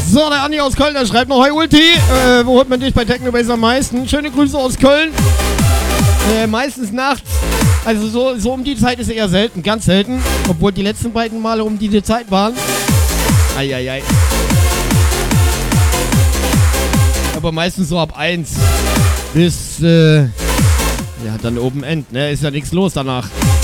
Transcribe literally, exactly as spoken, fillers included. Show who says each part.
Speaker 1: So, der Andi aus Köln, der schreibt noch: Hi Ulti, äh, wo hört man dich bei Technobase am meisten? Schöne Grüße aus Köln. Äh, meistens nachts. Also so, so um die Zeit ist eher selten, ganz selten. Obwohl die letzten beiden Male um die Zeit waren. Eieiei. Aber meistens so ab eins bis, äh, ja, dann Open End, ne? Ist ja nichts los danach.